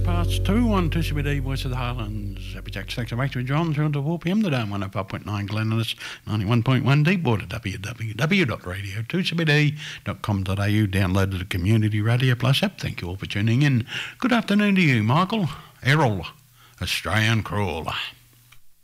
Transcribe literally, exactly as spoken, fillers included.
past two on two C B D, Voice of the Highlands. Happy Jack Stacks back to John, through to four p m today on one oh five point nine Glenellis, ninety-one point one Deepwater, w w w dot radio two c b d dot com dot a u. Downloaded the Community Radio Plus app. Thank you all for tuning in. Good afternoon to you, Michael Errol, Australian Crawler.